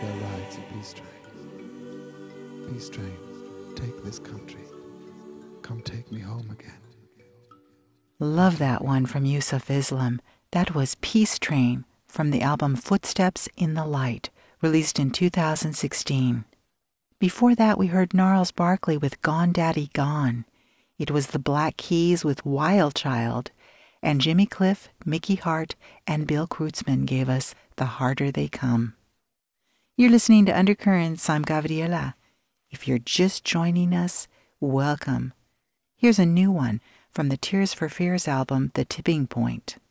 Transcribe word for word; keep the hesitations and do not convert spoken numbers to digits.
There rides a peace train. Peace train, take this country. Come take me home again. Love that one from Yusuf Islam. That was Peace Train from the album Footsteps in the Light, released in two thousand sixteen. Before that, we heard Gnarls Barkley with Gone Daddy Gone. It was the Black Keys with Wild Child, and Jimmy Cliff, Mickey Hart, and Bill Kreutzmann gave us The Harder They Come. You're listening to Undercurrents. I'm Gabriela. If you're just joining us, welcome. Here's a new one from the Tears for Fears album, The Tipping Point.